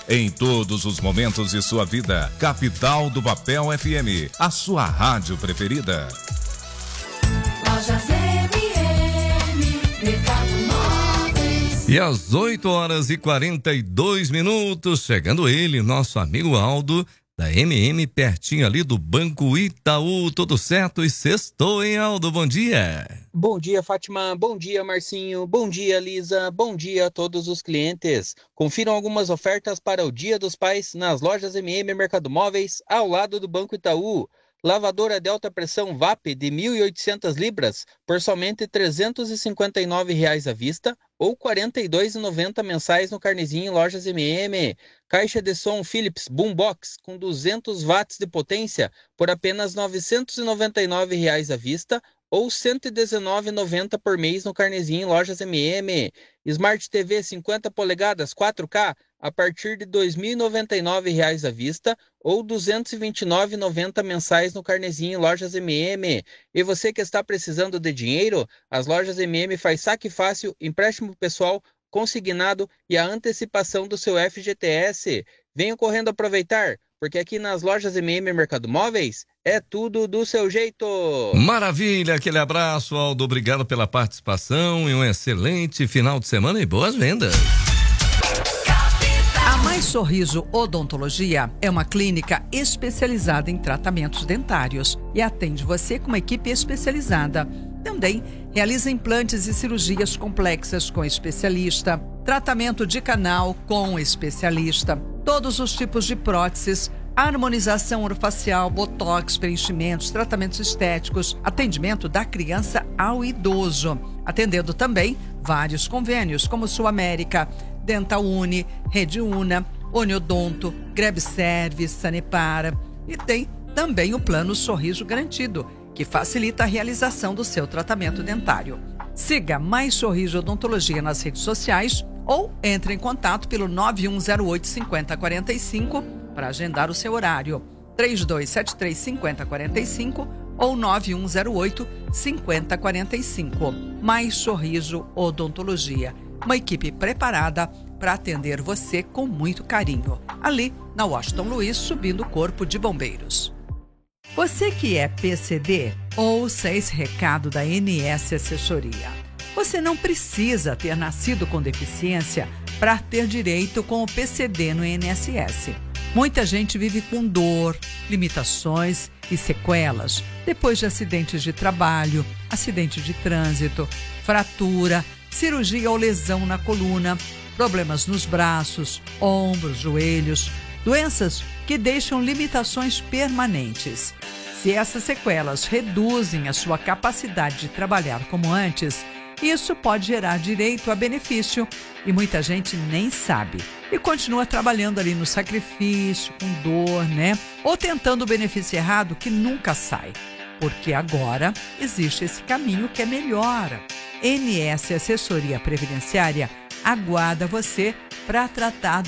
em todos os momentos de sua vida. Capital do Papel FM, a sua rádio preferida. Lojas MM, Mercado Móveis. E às 8h42, chegando ele, nosso amigo Aldo, da MM, pertinho ali do Banco Itaú. Tudo certo? E sextou, hein, Aldo? Bom dia. Bom dia, Fátima. Bom dia, Marcinho. Bom dia, Lisa. Bom dia a todos os clientes. Confiram algumas ofertas para o Dia dos Pais nas lojas MM Mercado Móveis, ao lado do Banco Itaú. Lavadora de alta pressão VAP de 1.800 libras por somente R$ 359 à vista ou R$ 42,90 mensais no carnezinho em lojas MM. Caixa de som Philips Boombox com 200 watts de potência por apenas R$ 999 à vista ou R$ 119,90 por mês no carnezinho em lojas MM. Smart TV 50 polegadas 4K a partir de R$ 2.099 à vista ou R$ 229,90 mensais no carnezinho em lojas MM. E você que está precisando de dinheiro, as lojas MM faz saque fácil, empréstimo pessoal, consignado e a antecipação do seu FGTS. Venha correndo aproveitar, porque aqui nas lojas MM Mercado Móveis é tudo do seu jeito. Maravilha, aquele abraço, Aldo. Obrigado pela participação e um excelente final de semana e boas vendas. A Mais Sorriso Odontologia é uma clínica especializada em tratamentos dentários e atende você com uma equipe especializada. Também realiza implantes e cirurgias complexas com especialista, tratamento de canal com especialista, todos os tipos de próteses, harmonização orofacial, botox, preenchimentos, tratamentos estéticos, atendimento da criança ao idoso. Atendendo também vários convênios como Sul América, Dental Uni, Rede Una, Oniodonto, Grab Service, Sanepara e tem também o Plano Sorriso Garantido, que facilita a realização do seu tratamento dentário. Siga Mais Sorriso Odontologia nas redes sociais ou entre em contato pelo 9108-5045 para agendar o seu horário. 3273-5045 ou 9108-5045. Mais Sorriso Odontologia. Uma equipe preparada para atender você com muito carinho. Ali, na Washington Luiz, subindo o Corpo de Bombeiros. Você que é PCD, ouça esse recado da NS Assessoria. Você não precisa ter nascido com deficiência para ter direito com o PCD no INSS. Muita gente vive com dor, limitações e sequelas depois de acidentes de trabalho, acidente de trânsito, fratura, cirurgia ou lesão na coluna, problemas nos braços, ombros, joelhos, doenças que deixam limitações permanentes. Se essas sequelas reduzem a sua capacidade de trabalhar como antes, isso pode gerar direito a benefício e muita gente nem sabe e continua trabalhando ali no sacrifício, com dor, né? Ou tentando o benefício errado que nunca sai, porque agora existe esse caminho que é melhor. NS Assessoria Previdenciária aguarda você para tratar